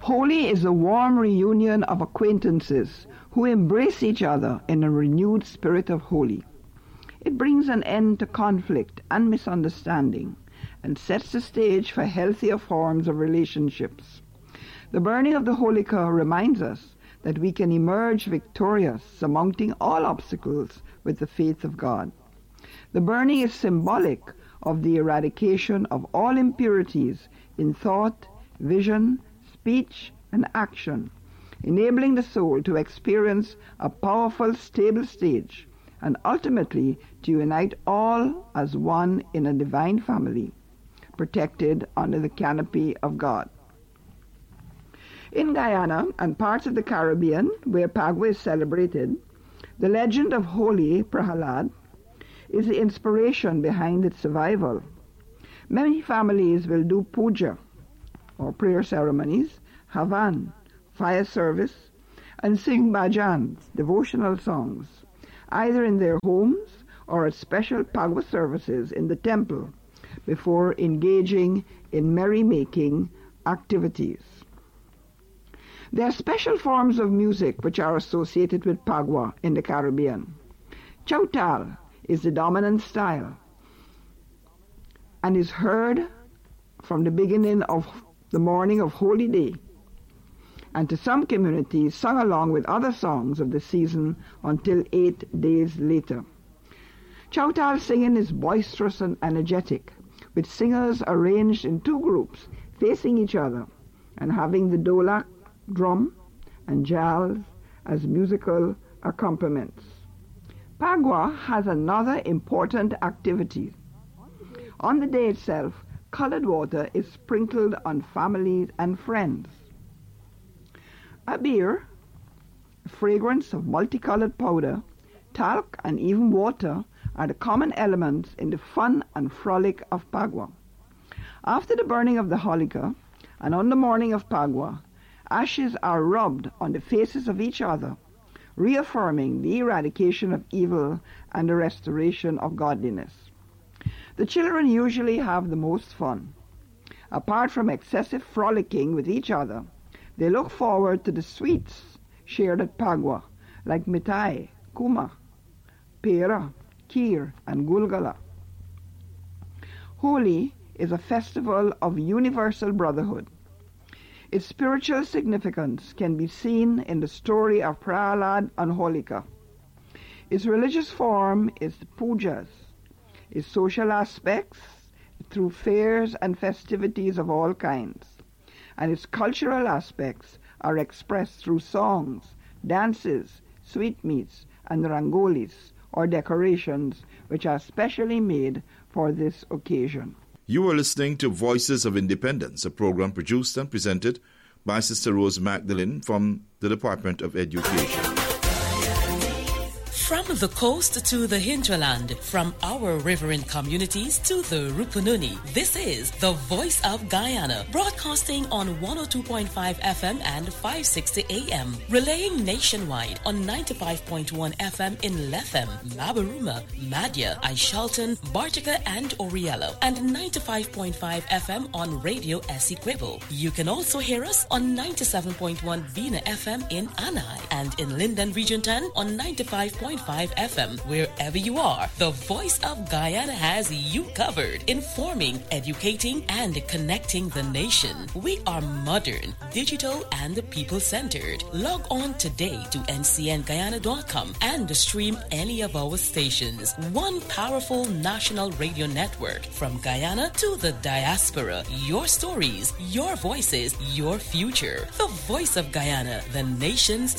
Holi is a warm reunion of acquaintances who embrace each other in a renewed spirit of Holi. It brings an end to conflict and misunderstanding and sets the stage for healthier forms of relationships. The burning of the Holika reminds us that we can emerge victorious, surmounting all obstacles with the faith of God. The burning is symbolic of the eradication of all impurities in thought, vision, speech, and action, enabling the soul to experience a powerful, stable stage and ultimately to unite all as one in a divine family, protected under the canopy of God. In Guyana and parts of the Caribbean, where Phagwah is celebrated, the legend of Holi Prahalad is the inspiration behind its survival. Many families will do puja, or prayer ceremonies, havan, fire service, and sing bhajans, devotional songs, either in their homes or at special Phagwah services in the temple before engaging in merrymaking activities. There are special forms of music which are associated with Phagwah in the Caribbean. Chautal is the dominant style and is heard from the beginning of the morning of Holy Day, and to some communities sung along with other songs of the season until 8 days later. Chautal singing is boisterous and energetic, with singers arranged in two groups facing each other and having the dholak, drum, and jals as musical accompaniments. Phagwah has another important activity. On the day itself, colored water is sprinkled on families and friends. Abir, a fragrance of multicolored powder, talc, and even water are the common elements in the fun and frolic of Phagwah. After the burning of the Holika, and on the morning of Phagwah, ashes are rubbed on the faces of each other, reaffirming the eradication of evil and the restoration of godliness. The children usually have the most fun. Apart from excessive frolicking with each other, they look forward to the sweets shared at Phagwah, like mitai, kuma, pera, kheer, and gulgala. Holi is a festival of universal brotherhood. Its spiritual significance can be seen in the story of Prahalad and Holika. Its religious form is the pujas, its social aspects through fairs and festivities of all kinds, and its cultural aspects are expressed through songs, dances, sweetmeats, and rangolis, or decorations, which are specially made for this occasion. You are listening to Voices of Independence, a program produced and presented by Sister Rose Magdalene from the Department of Education. From the coast to the hinterland, from our riverine communities to the Rupununi, this is the Voice of Guyana, broadcasting on 102.5 FM and 560 AM, relaying nationwide on 95.1 FM in Lethem, Labaruma, Madya, Aishalton, Bartica, and Oriello, and 95.5 FM on Radio Essequibo. You can also hear us on 97.1 Vina FM in Anai, and in Linden Region 10 on 95.5 FM. Wherever you are, the Voice of Guyana has you covered, informing, educating, and connecting the nation. We are modern, digital, and people-centered. Log on today to ncnguyana.com and stream any of our stations. One powerful national radio network from Guyana to the diaspora. Your stories, your voices, your future. The Voice of Guyana, the nation's